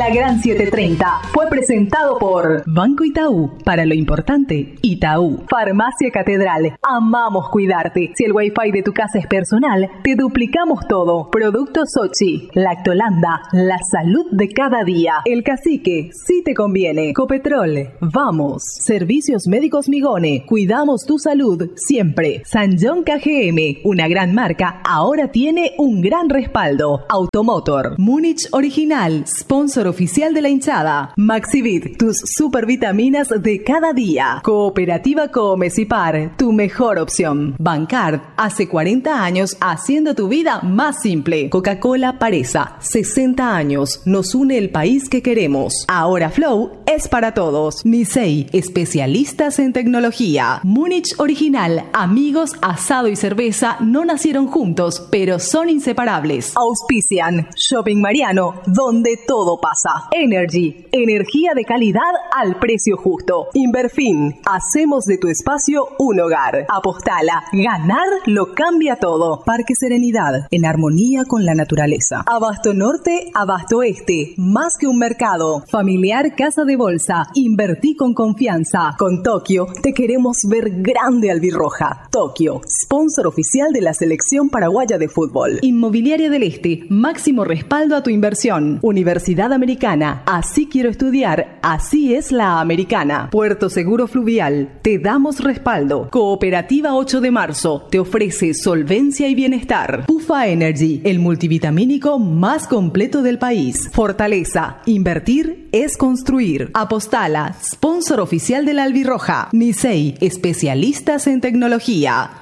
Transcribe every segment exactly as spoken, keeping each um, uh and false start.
La Gran setecientos treinta fue presentado por Banco Itaú. Para lo importante, Itaú. Farmacia Catedral. Amamos cuidarte. Si el wifi de tu casa es personal, te duplicamos todo. Productos Sochi. Lactolanda. La salud de cada día. El Cacique. Si te conviene. Copetrol. Vamos. Servicios Médicos Migone. Cuidamos tu salud siempre. San John K G M. Una gran marca. Ahora tiene un gran respaldo. Automotor. Múnich Original. Sponsor oficial de la hinchada. Maxivit. Tus supervitaminas de cada día. Cooperativa Comecipar. Tu mejor opción. Bancard. Hace cuarenta años haciendo tu vida más simple. Coca-Cola Paresa. sesenta años. Nos une el país que queremos. Ahora Flow es para todos. Nisei. Especialistas en tecnología. Múnich Original. Amigos, asado y cerveza no nacieron juntos, pero son inseparables. Auspician Shopping Mariano, donde todo pasa. Energy. Energía de calidad al precio justo. Inverfin. Hacemos de tu espacio un hogar. Apostala. Ganar lo cambia todo. Parque Serenidad. En armonía con la naturaleza. Abasto Norte, Abasto Este. Más que un mercado. Familiar Casa de Bolsa. Invertí con confianza. Con Tokio te queremos ver grande albirroja. Tokio. Sponsor oficial de la selección paraguaya de fútbol. Inmobiliaria del Este. Máximo respaldo a tu inversión. Universidad Americana. Así quiero estudiar. Así es la americana. Puerto Seguro Fluvial. Te damos respaldo. Cooperativa ocho de marzo. Te ofrece solvencia y bienestar. Pufa Energy. El multivitamínico más completo del país. Fortaleza. Invertir es construir. Apostala. Sponsor oficial de la albirroja. Nisei. Especialistas en tecnología.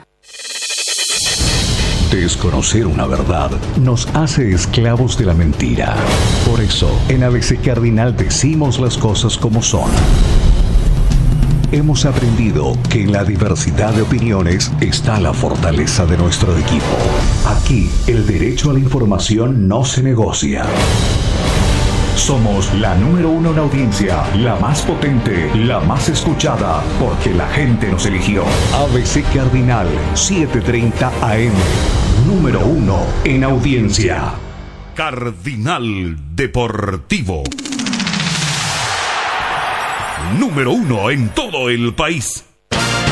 Desconocer una verdad nos hace esclavos de la mentira. Por eso, en A B C Cardinal decimos las cosas como son. Hemos aprendido que en la diversidad de opiniones está la fortaleza de nuestro equipo. Aquí, el derecho a la información no se negocia. Somos la número uno en audiencia, la más potente, la más escuchada, porque la gente nos eligió. A B C Cardinal, setecientos treinta A M, número uno en audiencia. Cardinal Deportivo. Número uno en todo el país.